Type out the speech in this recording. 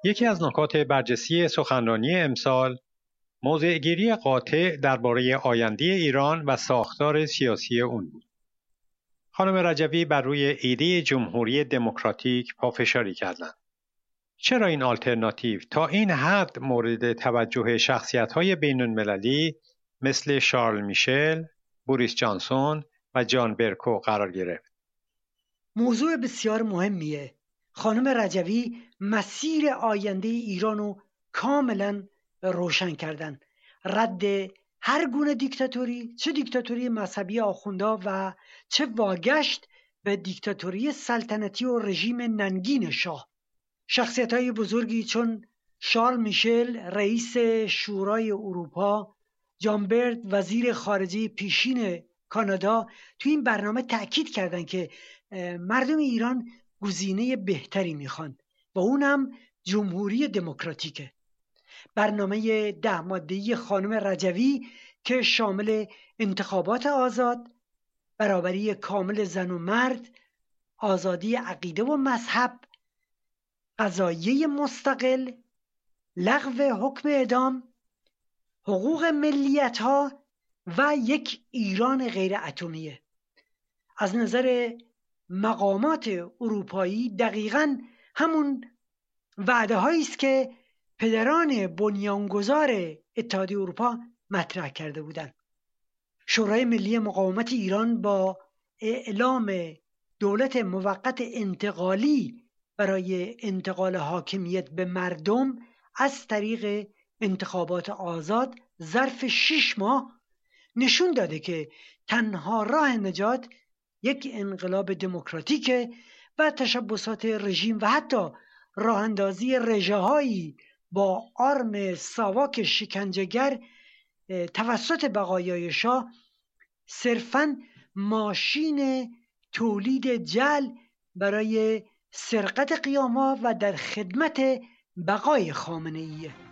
یکی از نکات برجسته سخنرانی امسال موضع‌گیری قاطع درباره آینده ایران و ساختار سیاسی اون بود. خانم رجوی بر روی ایده جمهوری دموکراتیک پافشاری کردند. چرا این آلترناتیو تا این حد مورد توجه شخصیت‌های بین‌المللی مثل شارل میشل، بوریس جانسون و جان برکو قرار گرفت؟ موضوع بسیار مهمیه. خانم رجوی مسیر آینده ایران رو کاملا روشن کردن. رد هر گونه دیکتاتوری، چه دیکتاتوری مذهبی آخوندا و چه واگشت به دیکتاتوری سلطنتی و رژیم ننگین شاه. شخصیت‌های بزرگی چون شارل میشل رئیس شورای اروپا، جان برد وزیر خارجه پیشین کانادا تو این برنامه تأکید کردند که مردم ایران گزینه بهتری میخوان و اونم جمهوری دموکراتیکه. برنامه 10 ماده‌ای خانم رجوی که شامل انتخابات آزاد، برابری کامل زن و مرد، آزادی عقیده و مذهب، قضاییه مستقل، لغو حکم اعدام، حقوق ملیت ها و یک ایران غیر اتمیه. از نظر مقامات اروپایی دقیقاً همون وعده هایی است که پدران بنیانگذار اتحادیه اروپا مطرح کرده بودند. شورای ملی مقاومت ایران با اعلام دولت موقت انتقالی برای انتقال حاکمیت به مردم از طریق انتخابات آزاد ظرف 6 ماه نشون داده که تنها راه نجات یک انقلاب دموکراتیکه و تشبسات رژیم و حتی راه اندازی رژه‌هایی با آرم ساواک شکنجهگر توسط بقایای شاه صرفاً ماشین تولید جل برای سرقت قیام‌ها و در خدمت بقای خامنه‌ایه.